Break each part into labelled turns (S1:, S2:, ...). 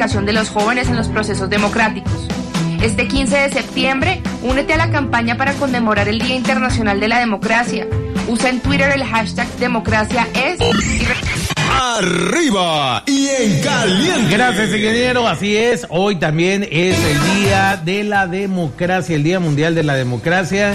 S1: participación de los jóvenes en los procesos democráticos. Este 15 de septiembre, únete a la campaña para conmemorar el Día Internacional de la Democracia. Usa en Twitter el hashtag #democraciaes.
S2: Arriba y en caliente.
S3: Gracias, ingeniero. Así es. Hoy también es el Día de la Democracia, el Día Mundial de la Democracia.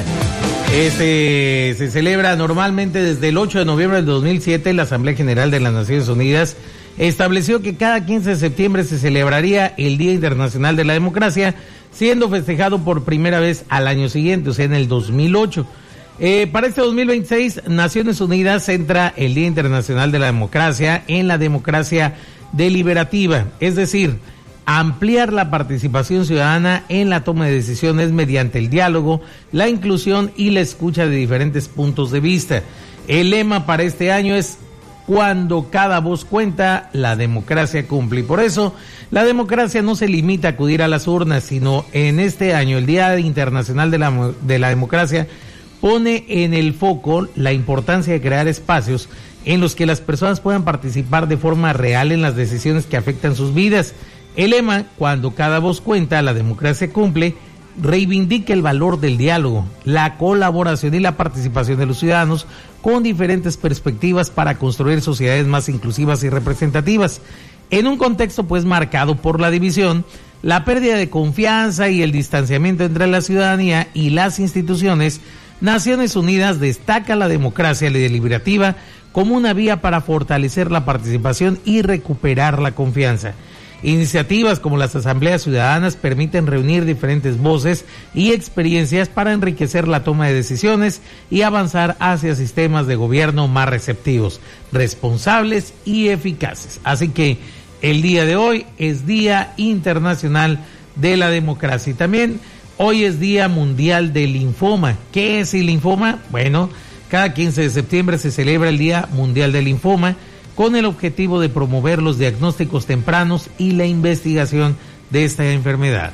S3: Se celebra normalmente desde el 8 de noviembre del 2007. La Asamblea General de las Naciones Unidas estableció que cada 15 de septiembre se celebraría el Día Internacional de la Democracia, siendo festejado por primera vez al año siguiente, o sea, en el 2008. Para este 2026, Naciones Unidas centra el Día Internacional de la Democracia en la democracia deliberativa, es decir, ampliar la participación ciudadana en la toma de decisiones mediante el diálogo, la inclusión y la escucha de diferentes puntos de vista. El lema para este año es: cuando cada voz cuenta, la democracia cumple. Y por eso, la democracia no se limita a acudir a las urnas, sino en este año, el Día Internacional de la Democracia pone en el foco la importancia de crear espacios en los que las personas puedan participar de forma real en las decisiones que afectan sus vidas. El lema, cuando cada voz cuenta, la democracia cumple, reivindica el valor del diálogo, la colaboración y la participación de los ciudadanos con diferentes perspectivas para construir sociedades más inclusivas y representativas. En un contexto pues marcado por la división, la pérdida de confianza y el distanciamiento entre la ciudadanía y las instituciones, Naciones Unidas destaca la democracia deliberativa como una vía para fortalecer la participación y recuperar la confianza. Iniciativas como las asambleas ciudadanas permiten reunir diferentes voces y experiencias para enriquecer la toma de decisiones y avanzar hacia sistemas de gobierno más receptivos, responsables y eficaces. Así que el día de hoy es Día Internacional de la Democracia. Y también hoy es Día Mundial del Linfoma. ¿Qué es el linfoma? Bueno, cada 15 de septiembre se celebra el Día Mundial del Linfoma, con el objetivo de promover los diagnósticos tempranos y la investigación de esta enfermedad.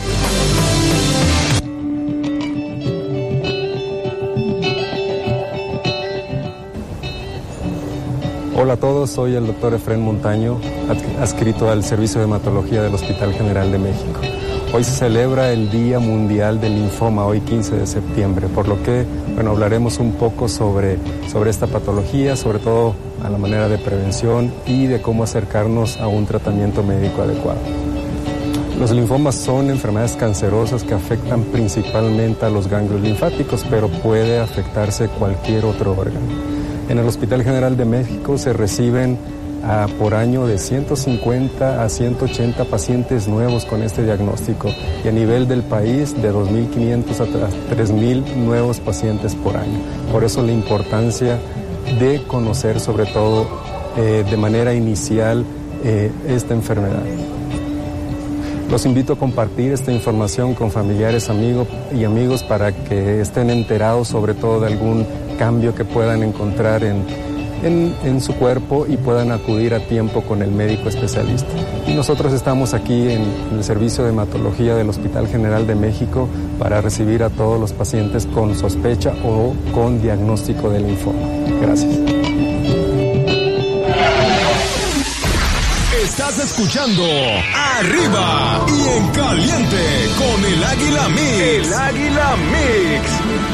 S4: Hola a todos, soy el doctor Efrén Montaño, adscrito al Servicio de Hematología del Hospital General de México. Hoy se celebra el Día Mundial del Linfoma, hoy 15 de septiembre, por lo que, hablaremos un poco sobre esta patología, sobre todo a la manera de prevención y de cómo acercarnos a un tratamiento médico adecuado. Los linfomas son enfermedades cancerosas que afectan principalmente a los ganglios linfáticos, pero puede afectarse cualquier otro órgano. En el Hospital General de México se reciben por año de 150 a 180 pacientes nuevos con este diagnóstico, y a nivel del país de 2.500 a 3.000 nuevos pacientes por año. Por eso la importancia de conocer sobre todo de manera inicial esta enfermedad. Los invito a compartir esta información con familiares, amigos para que estén enterados sobre todo de algún cambio que puedan encontrar en su cuerpo y puedan acudir a tiempo con el médico especialista. Y nosotros estamos aquí en el Servicio de Hematología del Hospital General de México para recibir a todos los pacientes con sospecha o con diagnóstico de linfoma. Gracias.
S2: Estás escuchando Arriba y en Caliente con el Águila Mix. El Águila Mix.